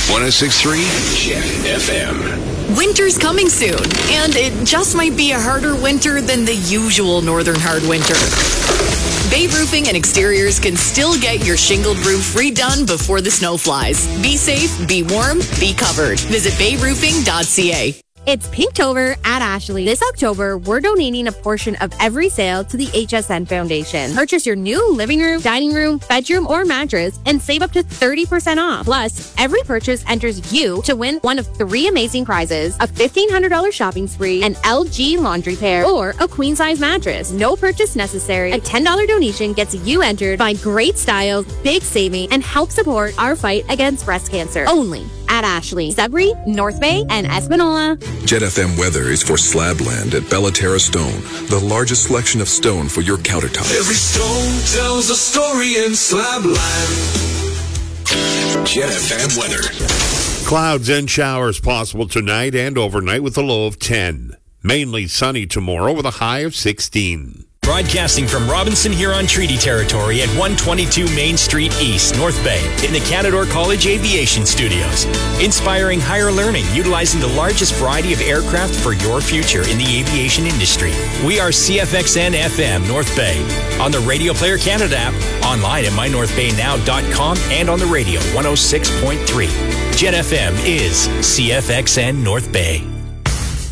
106.3 Jet FM. Winter's coming soon, and it just might be a harder winter than the usual northern hard winter. Bay Roofing and Exteriors can still get your shingled roof redone before the snow flies. Be safe, be warm, be covered. Visit bayroofing.ca. It's Pinktober at Ashley. This October, we're donating a portion of every sale to the HSN Foundation. Purchase your new living room, dining room, bedroom, or mattress and save up to 30% off. Plus, every purchase enters you to win one of 3 amazing prizes: a $1,500 shopping spree, an LG laundry pair, or a queen-size mattress. No purchase necessary. A $10 donation gets you entered. Find great styles, big saving, and help support our fight against breast cancer. Only at Ashley, Sudbury, North Bay, and Espanola. Jet FM weather is for Slabland at Bellaterra Stone, the largest selection of stone for your countertop. Every stone tells a story in Slabland. Jet FM weather. Clouds and showers possible tonight and overnight with a low of 10. Mainly sunny tomorrow with a high of 16. Broadcasting from Robinson Huron Treaty Territory at 122 Main Street East, North Bay, in the Canadore College Aviation Studios. Inspiring higher learning, utilizing the largest variety of aircraft for your future in the aviation industry. We are CFXN FM North Bay, on the Radio Player Canada app, online at mynorthbaynow.com, and on the radio 106.3. Jet FM is CFXN North Bay.